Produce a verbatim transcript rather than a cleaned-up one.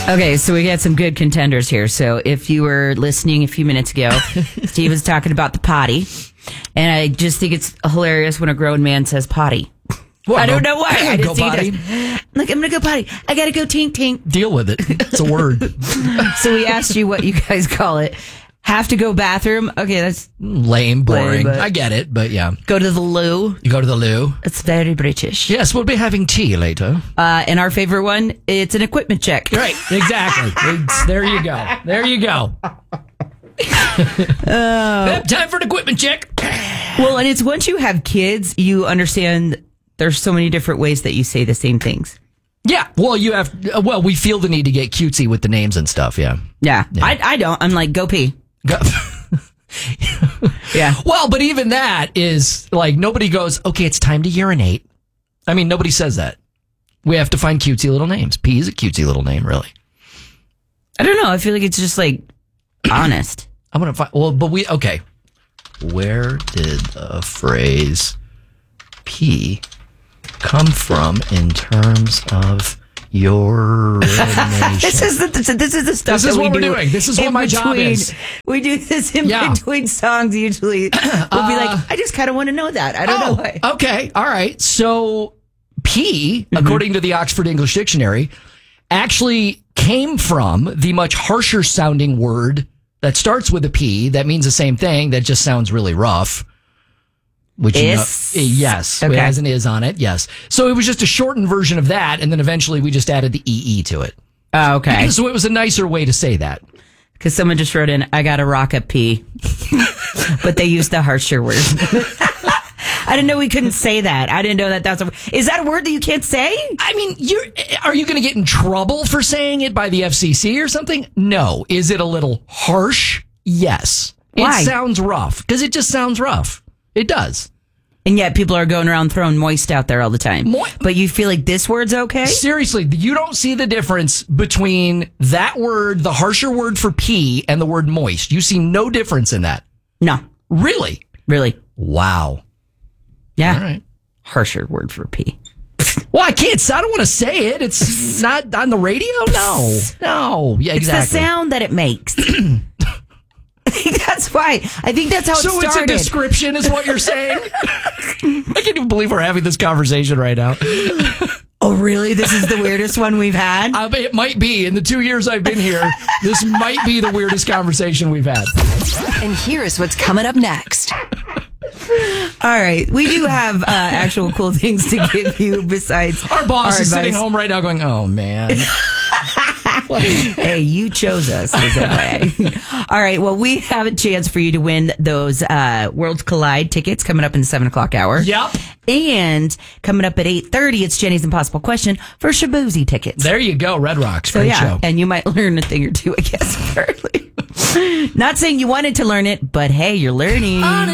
Okay, so we got some good contenders here. So if you were listening a few minutes ago, Steve was talking about the potty. And I just think it's hilarious when a grown man says potty. Well, I don't go, know why. I go just think potty. that's- Look, I'm going to go potty. I got to go tink tink. Deal with it. It's a word. So we asked you what you guys call it. Have to go bathroom. Okay, that's Lame, boring. Lame, but- I get it, but yeah. go to the loo. You go to the loo. It's very British. Yes, we'll be having tea later. Uh, and our favorite one, it's an equipment check. Right, exactly. It's, there you go. There you go. Yep, time for an equipment check. Well, and it's once you have kids, you understand there's so many different ways that you say the same things. Yeah, well, you have. Well, we feel the need to get cutesy with the names and stuff. Yeah. Yeah, Yeah. I, I don't. I'm like, go pee. Go- Yeah. Well, but even that is like nobody goes, okay, it's time to urinate. I mean, nobody says that. We have to find cutesy little names. P is a cutesy little name, really. I don't know. I feel like it's just like honest. I'm going to find, well, but we, okay. Where did the phrase pee come from in terms of urination? This is the this is the stuff. This is that we what we're do doing. This is what in my job between- is. We do this in Yeah. between songs. Usually, we'll be like, I just kind of want to know that. I don't know why. Oh, okay. All right. So P, according to the Oxford English Dictionary, actually came from the much harsher sounding word that starts with a P that means the same thing that just sounds really rough. Which you know, Is? yes, Okay. it has an is on it. Yes. So it was just a shortened version of that, and then eventually we just added the E E to it. Oh, okay. So it was a nicer way to say that. Because someone just wrote in, I got a rock up pee. But they used the harsher word. I didn't know we couldn't say that. I didn't know that that's a... Is that a word that you can't say? I mean, you're, are you going to get in trouble for saying it by the F C C or something? No. Is it a little harsh? Yes. Why? It sounds rough because it just sounds rough. It does. And yet people are going around throwing moist out there all the time. Moi- But you feel like this word's okay? Seriously, you don't see the difference between that word, the harsher word for pee, and the word moist. You see no difference in that. No. Really? Really? Wow. Yeah. All right. Harsher word for pee. Well, I can't. I don't want to say it. It's not on the radio. No. No. Yeah, It's exactly. the sound that it makes. I think that's why. I think that's how it So it's a started. description, is what you're saying? I can't even believe we're having this conversation right now. Oh, really? This is the weirdest one we've had? Uh, it might be. In the two years I've been here, this might be the weirdest conversation we've had. And here's what's coming up next. All right. We do have uh, actual cool things to give you besides Our boss our is sitting advice. home right now going, oh, man. Hey, you chose us. Is that right? All right. Well, we have a chance for you to win those uh, Worlds Collide tickets coming up in the seven o'clock hour. Yep. And coming up at eight thirty, it's Jenny's Impossible Question for Shabuzi tickets. There you go. Red Rocks. So Great yeah, show. and you might learn a thing or two, I guess, apparently. Not saying you wanted to learn it, but hey, you're learning.